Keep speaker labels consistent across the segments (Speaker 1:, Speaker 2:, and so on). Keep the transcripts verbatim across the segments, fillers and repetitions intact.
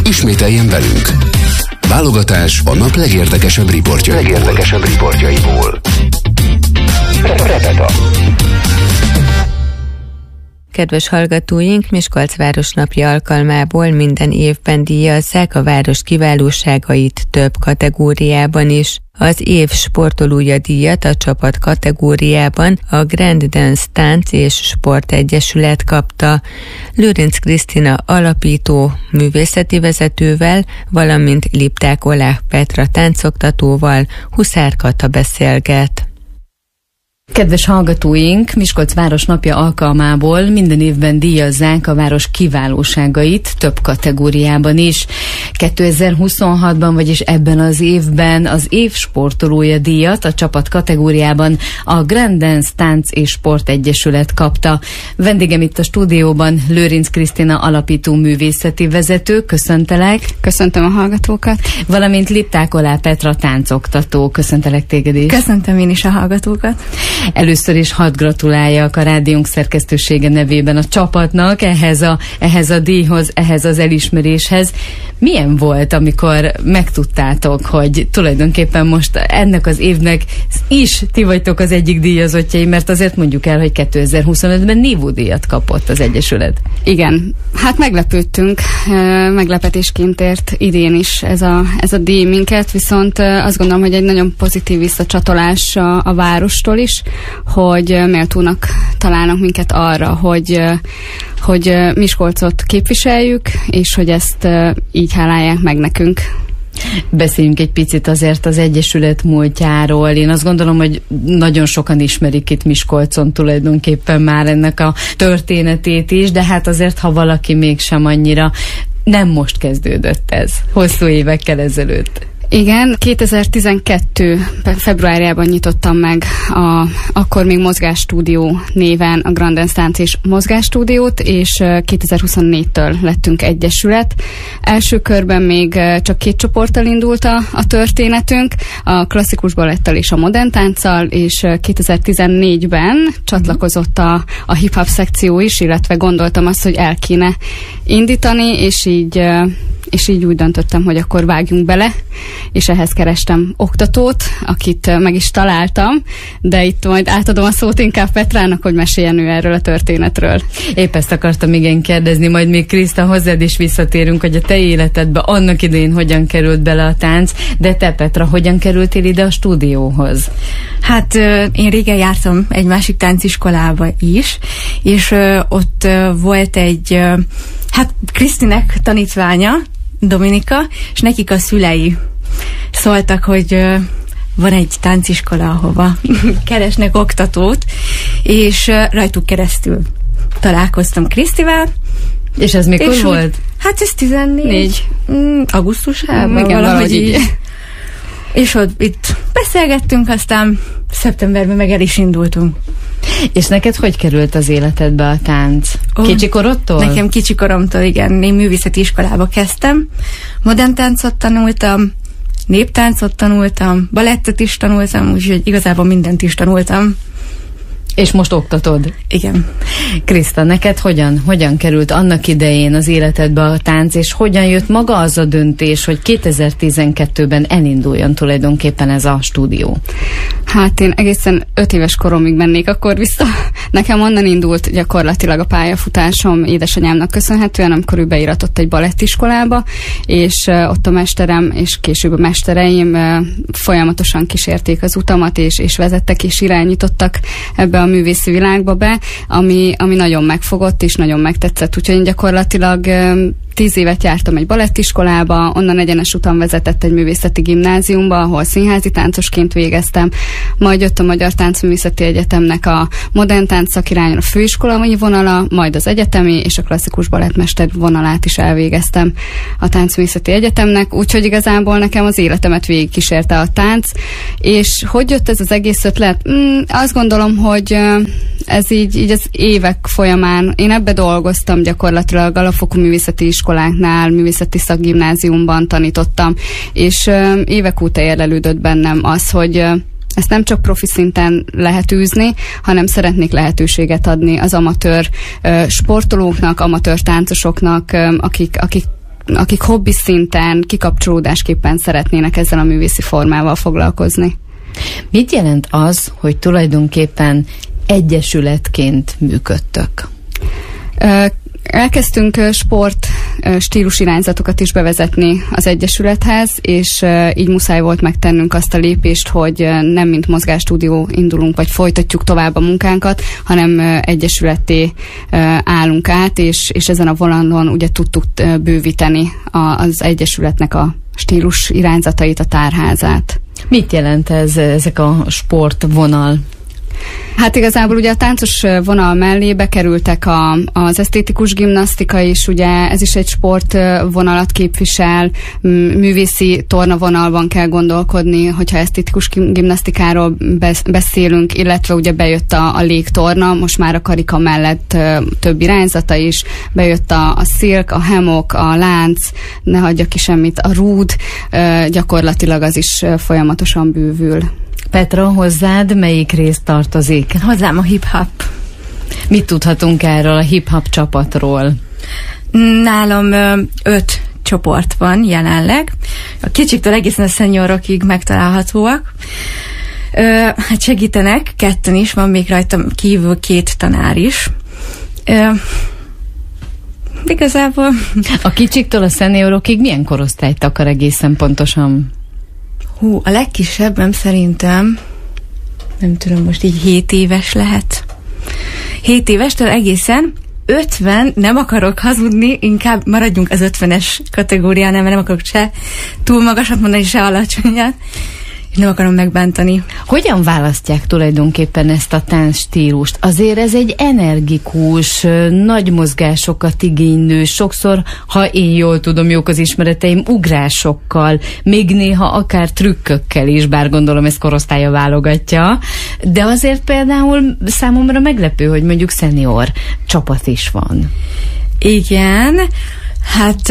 Speaker 1: Ismételjen velünk! Válogatás a nap legérdekesebb riportjaiból. Legérdekesebb riportjaiból. Repeta.
Speaker 2: Kedves hallgatóink, Miskolc városnapja alkalmából minden évben díjazzák a város kiválóságait több kategóriában is. Az év sportolója díjat a csapat kategóriában a Grand Dance Tánc és Sport Egyesület kapta. Lőrinc Krisztina alapító művészeti vezetővel, valamint Lipták Olá Petra táncoktatóval Huszár Kata beszélget.
Speaker 3: Kedves hallgatóink, Miskolc városnapja alkalmából minden évben díjazzák a város kiválóságait több kategóriában is. kétezer-huszonhatban, vagyis ebben az évben az év sportolója díjat a csapat kategóriában a Grand Dance Tánc és Sport Egyesület kapta. Vendégem itt a stúdióban Lőrinc Krisztina alapító művészeti vezető, köszöntelek.
Speaker 4: Köszöntöm a hallgatókat.
Speaker 3: Valamint Lipták Olá Petra táncoktató, köszöntelek téged is.
Speaker 4: Köszöntöm én is a hallgatókat.
Speaker 3: Először is hadd gratuláljak a rádiónk szerkesztősége nevében a csapatnak ehhez a, ehhez a díjhoz, ehhez az elismeréshez. Milyen volt, amikor megtudtátok, hogy tulajdonképpen most ennek az évnek is ti vagytok az egyik díjazottjai, mert azért mondjuk el, hogy kétezer-huszonötben Nívó díjat kapott az Egyesület.
Speaker 4: Igen, hát meglepődtünk, meglepetésként ért idén is ez a, ez a díj minket, viszont azt gondolom, hogy egy nagyon pozitív visszacsatolás a, a várostól is, hogy méltónak találnak minket arra, hogy, hogy Miskolcot képviseljük, és hogy ezt így hálálják meg nekünk.
Speaker 3: Beszéljünk egy picit azért az Egyesület múltjáról. Én azt gondolom, hogy nagyon sokan ismerik itt Miskolcon tulajdonképpen már ennek a történetét is, de hát azért, ha valaki mégsem annyira, nem most kezdődött ez, hosszú évekkel ezelőtt.
Speaker 4: Igen, kétezer-tizenkettő februárjában nyitottam meg a, akkor még Mozgásstúdió néven a Grand Dance Tánc és Mozgásstúdiót, és kétezer-huszonnégytől lettünk egyesület. Első körben még csak két csoporttal indult a, a történetünk, a klasszikus balettal és a modern tánccal, és kétezer-tizennégyben csatlakozott a, a hip-hop szekció is, illetve gondoltam azt, hogy el kéne indítani, és így, és így úgy döntöttem, hogy akkor vágjunk bele, és ehhez kerestem oktatót, akit meg is találtam, de itt majd átadom a szót inkább Petrának, hogy meséljen ő erről a történetről.
Speaker 3: Épp ezt akartam igen kérdezni, majd még Kriszta, hozzád is visszatérünk, hogy a te életedbe annak idején hogyan került bele a tánc, de te Petra, hogyan kerültél ide a stúdióhoz?
Speaker 5: Hát én régen jártam egy másik tánciskolába is, és ott volt egy, hát Krisztinek tanítványa, Dominika, és nekik a szülei szóltak, hogy uh, van egy tánciskola, ahova keresnek oktatót, és uh, rajtuk keresztül találkoztam Krisztivel.
Speaker 3: És ez mikor és volt?
Speaker 5: Úgy, hát ez tizennégy. Mm, augusztusában.
Speaker 4: Mm, igen, valahogy így. így.
Speaker 5: És ott itt beszélgettünk, aztán szeptemberben meg el is indultunk.
Speaker 3: És neked hogy került az életedbe a tánc? Oh, Kicsikorodtól?
Speaker 5: Nekem kicsikoromtól, igen. Én művészeti iskolába kezdtem. Modern táncot tanultam, néptáncot tanultam, balettet is tanultam, úgyhogy igazából mindent is tanultam.
Speaker 3: És most oktatod?
Speaker 5: Igen.
Speaker 3: Kriszta, neked hogyan, hogyan került annak idején az életedbe a tánc, és hogyan jött maga az a döntés, hogy kétezer-tizenkettőben elinduljon tulajdonképpen ez a stúdió?
Speaker 4: Hát én egészen öt éves koromig mennék akkor vissza. Nekem onnan indult gyakorlatilag a pályafutásom édesanyámnak köszönhetően, amikor ő beiratott egy balettiskolába, és uh, ott a mesterem és később a mestereim uh, folyamatosan kísérték az utamat, és, és vezettek és irányítottak ebbe a művészi világba be, ami, ami nagyon megfogott és nagyon megtetszett. Úgyhogy én gyakorlatilag um, Tíz évet jártam egy balettiskolába, onnan egyenes utam vezetett egy művészeti gimnáziumba, ahol színházi táncosként végeztem. Majd jött a Magyar Táncművészeti Egyetemnek a modern tánc szakirányon a főiskolai vonala, majd az egyetemi és a klasszikus balettmester vonalát is elvégeztem a Táncművészeti Egyetemnek, úgyhogy igazából nekem az életemet végigkísérte a tánc. És hogy jött ez az egész ötlet? Mm, azt gondolom, hogy ez így, így az évek folyamán, én ebbe dolgoztam gyakorlatilag, alapfokú művészeti iskoláknál, művészeti szakgimnáziumban tanítottam, és uh, évek óta érlelődött bennem az, hogy uh, ezt nem csak profi szinten lehet űzni, hanem szeretnék lehetőséget adni az amatőr uh, sportolóknak, amatőr táncosoknak, um, akik, akik akik hobbi szinten, kikapcsolódásképpen szeretnének ezzel a művészi formával foglalkozni.
Speaker 3: Mit jelent az, hogy tulajdonképpen egyesületként működtök?
Speaker 4: Elkezdtünk sport stílus irányzatokat is bevezetni az Egyesülethez, és így muszáj volt megtennünk azt a lépést, hogy nem mint mozgásstúdió indulunk, vagy folytatjuk tovább a munkánkat, hanem egyesületté állunk át, és, és ezen a vonalon ugye tudtuk bővíteni az Egyesületnek a stílus irányzatait, a tárházát.
Speaker 3: Mit jelent ez, ezek a sportvonal?
Speaker 4: Hát igazából ugye a táncos vonal mellé bekerültek a, az esztétikus gimnasztika is, ugye ez is egy sportvonalat képvisel, művészi tornavonalban kell gondolkodni, hogyha esztétikus gimnasztikáról beszélünk, illetve ugye bejött a, a légtorna, most már a karika mellett több irányzata is, bejött a, a szilk, a hammock, a lánc, ne hagyja ki semmit, a rúd, gyakorlatilag az is folyamatosan bővül.
Speaker 3: Petra, hozzád melyik rész tartozik?
Speaker 5: Hozzám a hip-hop.
Speaker 3: Mit tudhatunk erről a hip-hop csapatról?
Speaker 5: Nálam ö, öt csoport van jelenleg. A kicsiktől egészen a seniorokig megtalálhatóak. Ö, hát segítenek, ketten is, van még rajtam kívül két tanár is. Ö, igazából...
Speaker 3: A kicsiktől a seniorokig milyen korosztályt akar egészen pontosan?
Speaker 5: Hú, a legkisebbem szerintem, nem tudom, most így hét éves lehet. hét évestől egészen ötven, nem akarok hazudni, inkább maradjunk az ötvenes kategóriánál, mert nem akarok se túl magasat mondani, se alacsonyat, és nem akarom megbántani.
Speaker 3: Hogyan választják tulajdonképpen ezt a táncstílust? Azért ez egy energikus, nagy mozgásokat igénylő, sokszor, ha én jól tudom, jók az ismereteim, ugrásokkal, még néha akár trükkökkel is, bár gondolom ez korosztálya válogatja, de azért például számomra meglepő, hogy mondjuk szenior csapat is van.
Speaker 5: Igen, hát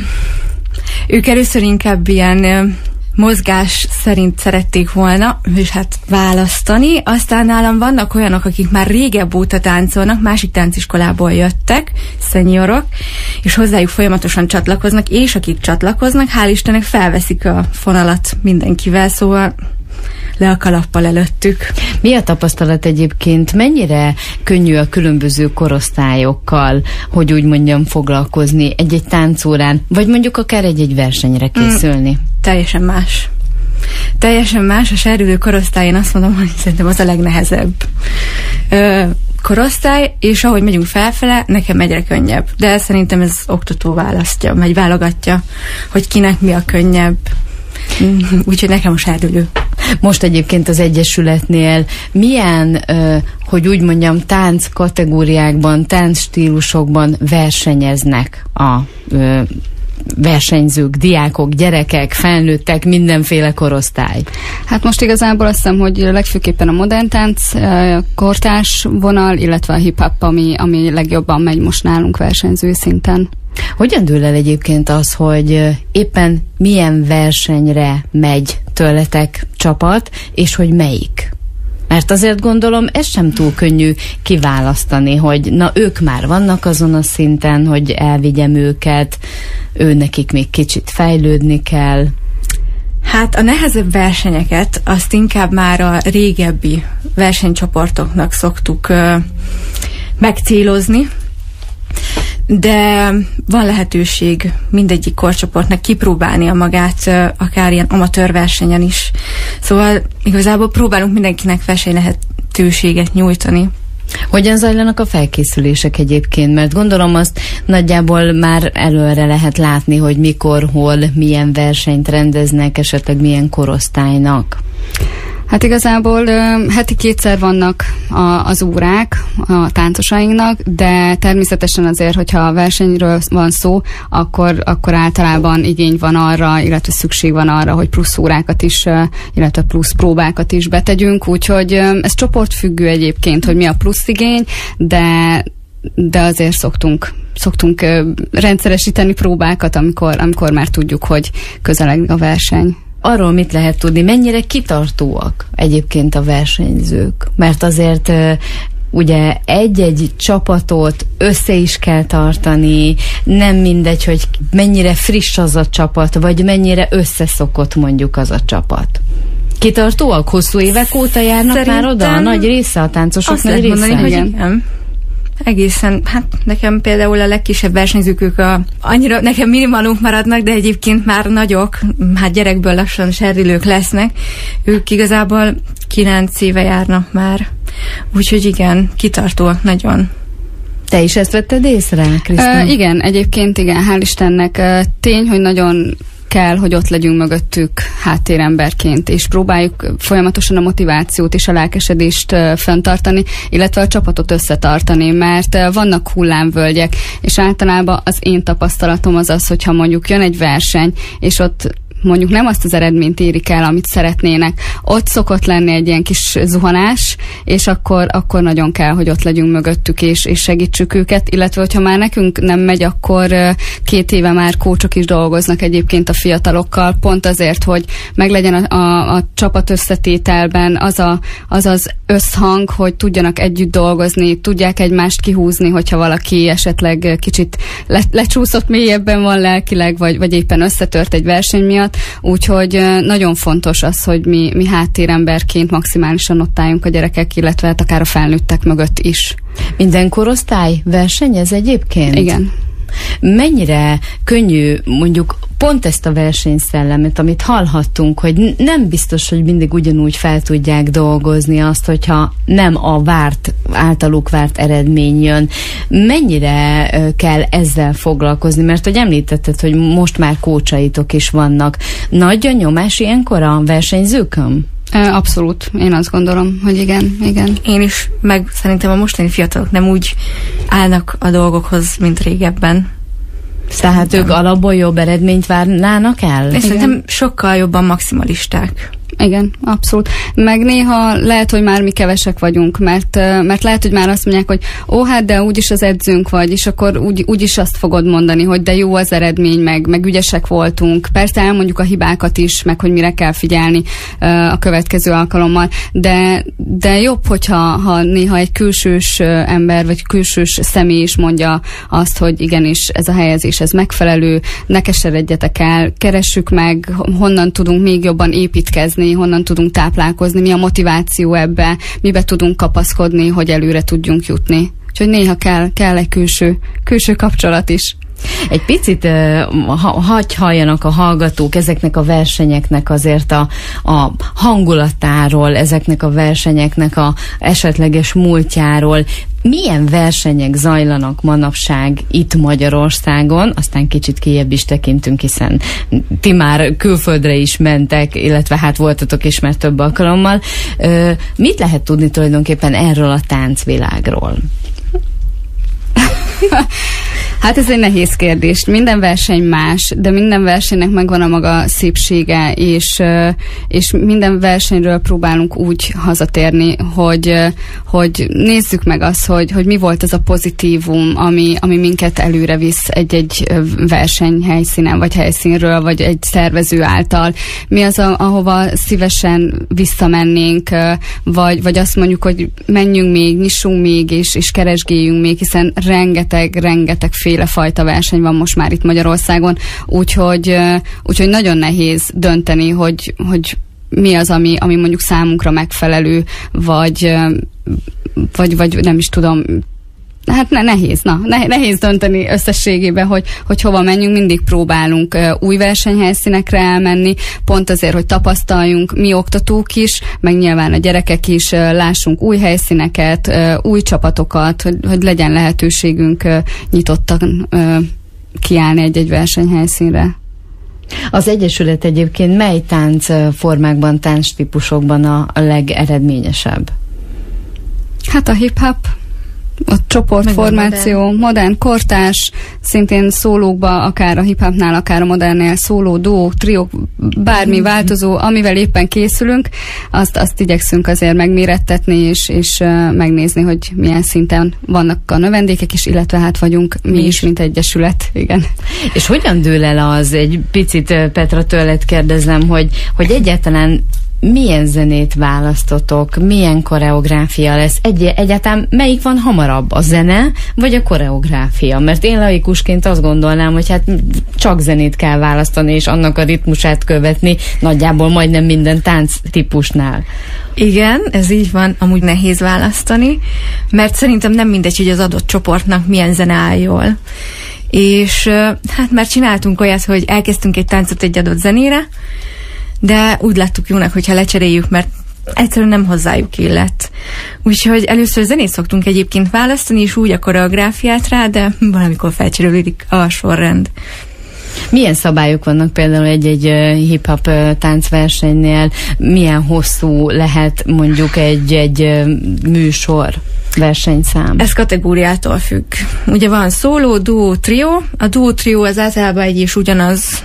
Speaker 5: ők először inkább ilyen mozgás szerint szerették volna, és hát választani. Aztán nálam vannak olyanok, akik már régebb óta táncolnak, másik tánciskolából jöttek, szeniorok, és hozzájuk folyamatosan csatlakoznak, és akik csatlakoznak, hál' Istennek felveszik a fonalat mindenkivel, szóval le a kalappal előttük.
Speaker 3: Mi a tapasztalat egyébként? Mennyire könnyű a különböző korosztályokkal, hogy úgy mondjam, foglalkozni egy-egy táncórán, vagy mondjuk akár egy-egy versenyre készülni? Mm,
Speaker 5: teljesen más. Teljesen más. A serdülő korosztály, én azt mondom, hogy szerintem az a legnehezebb ö, korosztály, és ahogy megyünk felfele, nekem egyre könnyebb. De szerintem ez oktató választja, megy válogatja, hogy kinek mi a könnyebb. Úgyhogy nekem a serdülő.
Speaker 3: Most egyébként az Egyesületnél milyen, uh, hogy úgy mondjam, tánc kategóriákban, tánc stílusokban versenyeznek a uh, versenyzők, diákok, gyerekek, felnőttek, mindenféle korosztály?
Speaker 4: Hát most igazából azt hiszem, hogy legfőképpen a modern tánc, kortárs vonal, illetve a hip-hop, ami, ami legjobban megy most nálunk versenyző szinten.
Speaker 3: Hogyan dől el egyébként az, hogy éppen milyen versenyre megy tőletek csapat, és hogy melyik? Mert azért gondolom, ez sem túl könnyű kiválasztani, hogy na ők már vannak azon a szinten, hogy elvigyem őket, ő nekik még kicsit fejlődni kell.
Speaker 5: Hát a nehezebb versenyeket azt inkább már a régebbi versenycsoportoknak szoktuk uh, megcélozni, de van lehetőség mindegyik korcsoportnak kipróbálnia magát, akár ilyen amatőr versenyen is. Szóval igazából próbálunk mindenkinek verseny lehetőséget nyújtani.
Speaker 3: Hogyan zajlanak a felkészülések egyébként? Mert gondolom azt nagyjából már előre lehet látni, hogy mikor, hol, milyen versenyt rendeznek, esetleg milyen korosztálynak.
Speaker 4: Hát igazából uh, heti kétszer vannak a, az órák a táncosainknak, de természetesen azért, hogyha a versenyről van szó, akkor, akkor általában igény van arra, illetve szükség van arra, hogy plusz órákat is, uh, illetve plusz próbákat is betegyünk, úgyhogy uh, ez csoportfüggő egyébként, hogy mi a plusz igény, de de azért szoktunk, szoktunk uh, rendszeresíteni próbákat, amikor, amikor már tudjuk, hogy közeleg a verseny.
Speaker 3: Arról mit lehet tudni, mennyire kitartóak egyébként a versenyzők? Mert azért ugye egy-egy csapatot össze is kell tartani, nem mindegy, hogy mennyire friss az a csapat, vagy mennyire összeszokott mondjuk az a csapat. Kitartóak? Hosszú évek óta járnak Szerintem már oda? A nagy része, a táncosok nagy része?
Speaker 5: Mondani, hogy igen. Egészen, hát nekem például a legkisebb versenyzők, ők a, annyira nekem minimalunk maradnak, de egyébként már nagyok, hát gyerekből lassan serrilők lesznek, ők igazából kilenc éve járnak már. Úgyhogy igen, kitartóak nagyon.
Speaker 3: Te is ezt vetted észre, Krisztina?
Speaker 4: Uh, igen, egyébként igen, hál' Istennek. Uh, tény, hogy nagyon kell, hogy ott legyünk mögöttük háttéremberként, és próbáljuk folyamatosan a motivációt és a lelkesedést uh, fenntartani, illetve a csapatot összetartani, mert uh, vannak hullámvölgyek, és általában az én tapasztalatom az az, hogyha mondjuk jön egy verseny, és ott mondjuk nem azt az eredményt érik el, amit szeretnének. Ott szokott lenni egy ilyen kis zuhanás, és akkor, akkor nagyon kell, hogy ott legyünk mögöttük, és, és segítsük őket, illetve hogyha már nekünk nem megy, akkor két éve már kócsok is dolgoznak egyébként a fiatalokkal, pont azért, hogy meglegyen a, a, a csapat összetételben az, a, az az összhang, hogy tudjanak együtt dolgozni, tudják egymást kihúzni, hogyha valaki esetleg kicsit le, lecsúszott mélyebben van lelkileg, vagy, vagy éppen összetört egy verseny miatt. Úgyhogy nagyon fontos az, hogy mi, mi háttéremberként maximálisan ott álljunk a gyerekek, illetve hát akár a felnőttek mögött is.
Speaker 3: Minden korosztály versenyez egyébként?
Speaker 4: Igen.
Speaker 3: Mennyire könnyű mondjuk pont ezt a versenyszellemet, amit hallhattunk, hogy nem biztos, hogy mindig ugyanúgy fel tudják dolgozni azt, hogyha nem a várt, általuk várt eredmény jön. Mennyire kell ezzel foglalkozni? Mert hogy említetted, hogy most már kócsaitok is vannak. Nagy a nyomás ilyenkor a versenyzőkön?
Speaker 4: Abszolút. Én azt gondolom, hogy igen, igen.
Speaker 5: Én is, meg szerintem a mostani fiatalok nem úgy állnak a dolgokhoz, mint régebben.
Speaker 3: Tehát ők alapból jobb eredményt várnának el?
Speaker 5: És szerintem sokkal jobban maximalisták.
Speaker 4: Igen, abszolút. Meg néha lehet, hogy már mi kevesek vagyunk, mert, mert lehet, hogy már azt mondják, hogy ó, hát de úgyis az edzőnk vagy, és akkor úgy, úgyis azt fogod mondani, hogy de jó az eredmény, meg, meg ügyesek voltunk. Persze elmondjuk a hibákat is, meg hogy mire kell figyelni uh, a következő alkalommal, de, de jobb, hogyha ha néha egy külsős ember, vagy külsős személy is mondja azt, hogy igenis ez a helyezés, ez megfelelő, ne keseredjetek el, keressük meg, honnan tudunk még jobban építkezni, honnan tudunk táplálkozni, mi a motiváció ebbe, mibe tudunk kapaszkodni, hogy előre tudjunk jutni. Úgyhogy néha kell, kell egy külső, külső kapcsolat is.
Speaker 3: Egy picit uh, ha, hagy halljanak a hallgatók ezeknek a versenyeknek azért a, a hangulatáról, ezeknek a versenyeknek a esetleges múltjáról. Milyen versenyek zajlanak manapság itt Magyarországon, aztán kicsit kijebb is tekintünk, hiszen ti már külföldre is mentek, illetve hát voltatok is már több alkalommal. Uh, mit lehet tudni tulajdonképpen erről a táncvilágról?
Speaker 4: Hát ez egy nehéz kérdés. Minden verseny más, de minden versenynek megvan a maga szépsége, és, és minden versenyről próbálunk úgy hazatérni, hogy, hogy nézzük meg azt, hogy, hogy mi volt ez a pozitívum, ami, ami minket előre visz egy-egy versenyhelyszínen, vagy helyszínről, vagy egy szervező által. Mi az, a, ahova szívesen visszamennénk, vagy, vagy azt mondjuk, hogy menjünk még, nyissunk még, és, és keresgéljünk még, hiszen rengeteg, rengeteg féle fajta verseny van most már itt Magyarországon, úgyhogy, úgyhogy nagyon nehéz dönteni, hogy, hogy mi az, ami, ami mondjuk számunkra megfelelő, vagy, vagy, vagy nem is tudom, hát ne, nehéz, na, nehéz dönteni összességében, hogy, hogy hova menjünk, mindig próbálunk uh, új versenyhelyszínekre elmenni, pont azért, hogy tapasztaljunk, mi oktatók is, meg nyilván a gyerekek is, uh, lássunk új helyszíneket, uh, új csapatokat, hogy, hogy legyen lehetőségünk uh, nyitottan uh, kiállni egy-egy versenyhelyszínre.
Speaker 3: Az Egyesület egyébként mely táncformákban, tánctípusokban a, a legeredményesebb?
Speaker 4: Hát a hip-hop, a csoportformáció, modern. modern, kortárs, szintén szólókba, akár a hip-hopnál, akár a modernnél szóló, duók, triók, bármi mm-hmm. változó, amivel éppen készülünk, azt, azt igyekszünk azért megmérettetni, és, és uh, megnézni, hogy milyen szinten vannak a növendékek is, illetve hát vagyunk mi, mi is, mint egyesület. Igen.
Speaker 3: És hogyan dől el az, egy picit Petra tőled kérdezem, hogy, hogy egyáltalán milyen zenét választotok, milyen koreográfia lesz? Egy, egyáltalán melyik van hamarabb, a zene vagy a koreográfia? Mert én laikusként azt gondolnám, hogy hát csak zenét kell választani, és annak a ritmusát követni nagyjából majdnem minden tánc típusnál.
Speaker 5: Igen, ez így van, amúgy nehéz választani, mert szerintem nem mindegy, hogy az adott csoportnak milyen zene áll jól. És hát már csináltunk olyat, hogy elkezdtünk egy táncot egy adott zenére, de úgy láttuk jónak, hogyha lecseréljük, mert egyszerűen nem hozzájuk illett. Úgyhogy először zenét szoktunk egyébként választani, és úgy a koreográfiát rá, de valamikor felcserélődik a sorrend.
Speaker 3: Milyen szabályok vannak például egy-egy hip-hop táncversenynél? Milyen hosszú lehet mondjuk egy-egy műsor, versenyszám?
Speaker 5: Ez kategóriától függ. Ugye van szóló, duó, trió. A duó, trió az általában egy és ugyanaz.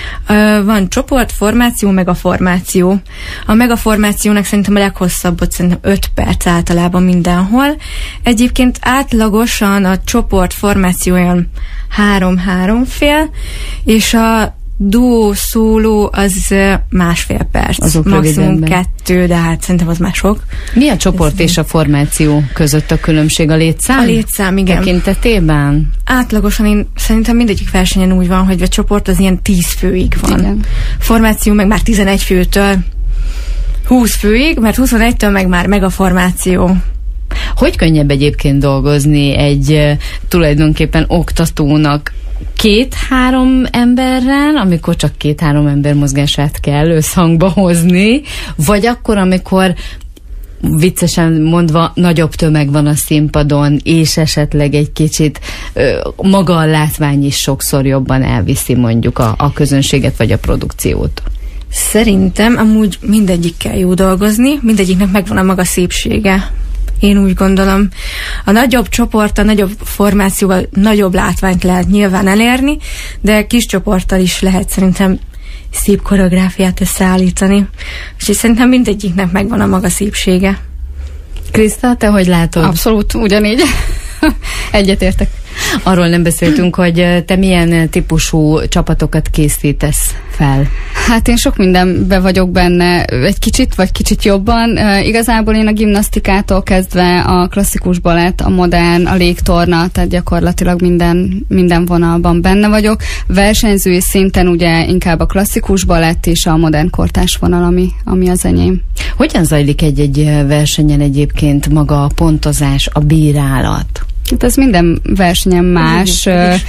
Speaker 5: Van csoport, formáció, megaformáció. A megaformációnak szerintem a leghosszabbot szerintem öt perc általában mindenhol. Egyébként átlagosan a csoport formáció olyan három-három fél, és a duó, szóló az másfél perc.
Speaker 3: Azok
Speaker 5: maximum kettő, de hát szerintem az már sok.
Speaker 3: Mi a csoport Ez és a formáció között a különbség? A létszám?
Speaker 5: A létszám, igen.
Speaker 3: Tekintetében?
Speaker 5: Átlagosan én szerintem mindegyik versenyen úgy van, hogy a csoport az ilyen tíz főig van.
Speaker 4: Igen.
Speaker 5: Formáció meg már tizenegy főtől húsz főig, mert huszonegytől meg már megaformáció.
Speaker 3: Hogy könnyebb egyébként dolgozni egy uh, tulajdonképpen oktatónak két-három emberrel, amikor csak két-három ember mozgását kell összhangba hozni, vagy akkor, amikor viccesen mondva nagyobb tömeg van a színpadon, és esetleg egy kicsit ö, maga a látvány is sokszor jobban elviszi mondjuk a, a közönséget vagy a produkciót?
Speaker 5: Szerintem amúgy mindegyikkel jó dolgozni, mindegyiknek megvan a maga szépsége. Én úgy gondolom. A nagyobb csoport, a nagyobb formációval nagyobb látványt lehet nyilván elérni, de kis csoporttal is lehet szerintem szép koreográfiát összeállítani. Úgyhogy szerintem mindegyiknek megvan a maga szépsége.
Speaker 3: Kriszta, te hogy látod?
Speaker 4: Abszolút ugyanígy. Egyetértek.
Speaker 3: Arról nem beszéltünk, hogy te milyen típusú csapatokat készítesz fel.
Speaker 4: Hát én sok mindenbe vagyok benne egy kicsit, vagy kicsit jobban. Uh, igazából én a gimnasztikától kezdve a klasszikus balett, a modern, a légtorna, tehát gyakorlatilag minden, minden vonalban benne vagyok. Versenyzői szinten ugye inkább a klasszikus balett és a modern kortárs vonal, ami, ami az enyém.
Speaker 3: Hogyan zajlik egy-egy versenyen egyébként maga a pontozás, a bírálat?
Speaker 4: Hát ez minden versenyen más.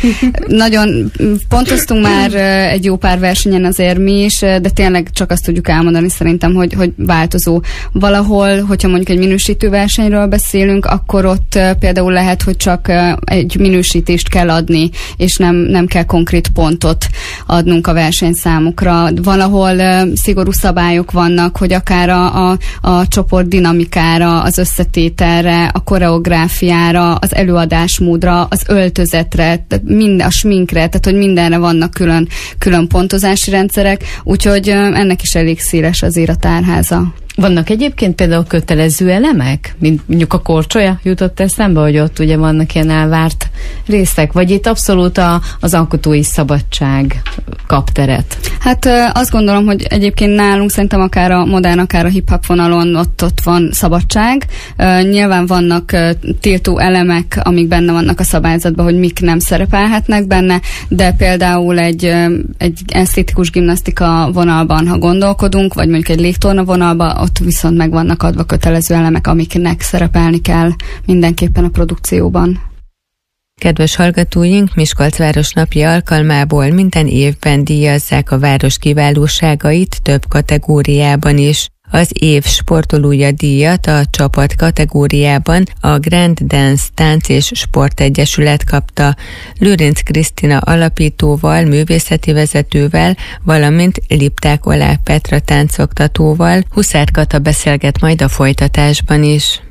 Speaker 4: Nagyon pontoztunk már egy jó pár versenyen azért mi is, de tényleg csak azt tudjuk elmondani szerintem, hogy, hogy változó. Valahol, hogyha mondjuk egy minősítő versenyről beszélünk, akkor ott például lehet, hogy csak egy minősítést kell adni, és nem, nem kell konkrét pontot adnunk a versenyszámokra. Valahol szigorú szabályok vannak, hogy akár a, a, a csoport dinamikára, az összetételre, a koreográfiára, az elő előadásmódra, az öltözetre, minden, a sminkre, tehát hogy mindenre vannak külön, külön pontozási rendszerek, úgyhogy ennek is elég széles azért a tárháza.
Speaker 3: Vannak egyébként például kötelező elemek, mint mondjuk a korcsolya jutott eszembe, hogy ott ugye vannak ilyen elvárt részek, vagy itt abszolút a, az alkotói szabadság kap teret?
Speaker 4: Hát azt gondolom, hogy egyébként nálunk szerintem akár a modern, akár a hip-hop vonalon ott, ott van szabadság. Nyilván vannak tiltó elemek, amik benne vannak a szabályzatban, hogy mik nem szerepelhetnek benne, de például egy, egy esztétikus gimnasztika vonalban, ha gondolkodunk, vagy mondjuk egy légtorna vonalban, ott viszont meg vannak adva kötelező elemek, amiknek szerepelni kell mindenképpen a produkcióban.
Speaker 2: Kedves hallgatóink, Miskolc városnapi alkalmából minden évben díjazzák a város kiválóságait több kategóriában is. Az év sportolója díjat a csapat kategóriában a Grand Dance Tánc és Sportegyesület kapta. Lőrinc Krisztina alapítóval, művészeti vezetővel, valamint Lipták Oláh Petra táncoktatóval. Huszár Kata beszélget majd a folytatásban is.